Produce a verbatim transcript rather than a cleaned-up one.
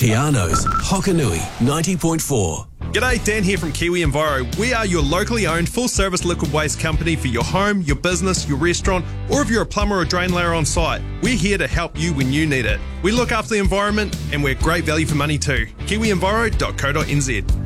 Pianos, Hokanui, ninety point four. G'day, Dan here from Kiwi Enviro. We are your locally owned full-service liquid waste company for your home, your business, your restaurant, or if you're a plumber or drain layer on site. We're here to help you when you need it. We look after the environment and we're great value for money too. kiwi enviro dot co dot n z.